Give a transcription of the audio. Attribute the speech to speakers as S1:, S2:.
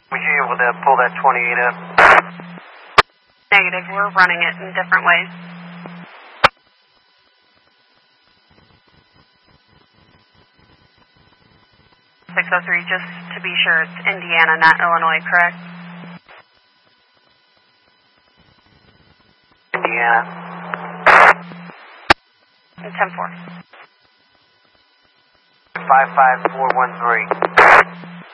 S1: Was you able to pull that 28 up?
S2: Negative, we're running it in different ways. .603, just to be sure, it's Indiana, not Illinois, correct?
S1: Indiana.
S2: And 10-4.
S1: 55413.